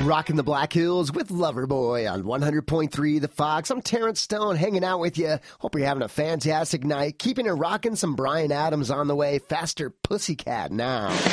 Rocking the Black Hills with Loverboy on 100.3 The Fox. I'm Terrence Stone hanging out with you. Hope you're having a fantastic night. Keeping it rocking, some Bryan Adams on the way. Faster Pussycat now.